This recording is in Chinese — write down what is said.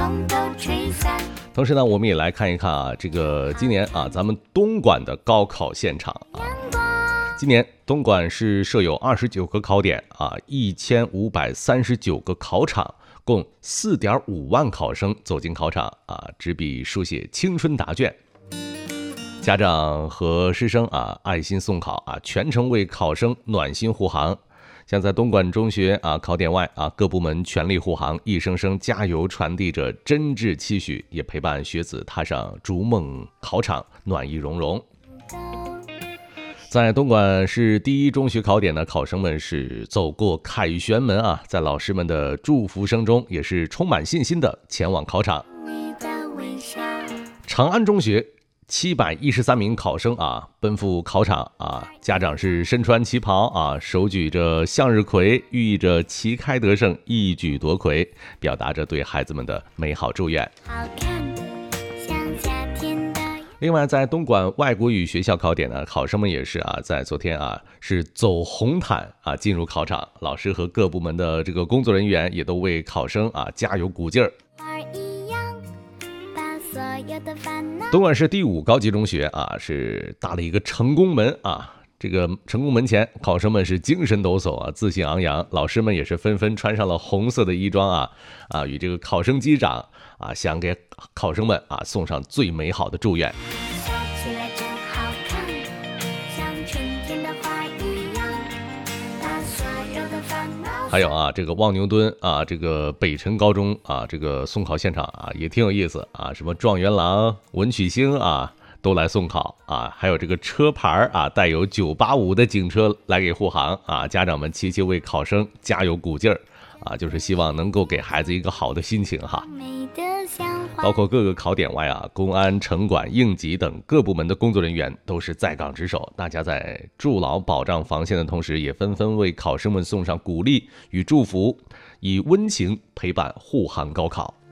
风都吹散。 同时呢，我们也来看一看啊，这个今年啊，咱们东莞的高考现场啊。今年东莞市设有29个考点啊，1539个考场，共4.5万考生走进考场啊，执笔书写青春答卷。家长和师生啊，爱心送考啊，全程为考生暖心护航。像在东莞中学啊考点外啊，各部门全力护航，一声声加油传递着真挚期许，也陪伴学子踏上逐梦考场，暖意融融。在东莞市第一中学考点的考生们是走过凯旋门啊，在老师们的祝福声中，也是充满信心的前往考场。长安中学713名考生啊，奔赴考场啊，家长是身穿旗袍啊，手举着向日葵，寓意着旗开得胜，一举夺魁，表达着对孩子们的美好祝愿。另外，在东莞外国语学校考点呢，考生们也是啊，在昨天啊是走红毯啊进入考场，老师和各部门的这个工作人员也都为考生啊加油鼓劲儿。东莞市第5高级中学啊是搭了一个成功门啊，这个成功门前，考生们是精神抖擞啊，自信昂扬，老师们也是纷纷穿上了红色的衣装啊，与这个考生击掌啊，想给考生们啊送上最美好的祝愿。还有啊，这个望牛墩啊，这个北辰高中啊，这个送考现场啊也挺有意思啊，什么状元郎、文曲星啊都来送考啊，还有这个车牌啊，带有985的警车来给护航啊，家长们齐齐为考生加油鼓劲儿啊，就是希望能够给孩子一个好的心情哈。包括各个考点外啊，公安、城管、应急等各部门的工作人员都是在岗值守，大家在筑牢保障防线的同时，也纷纷为考生们送上鼓励与祝福，以温情陪伴护航高考。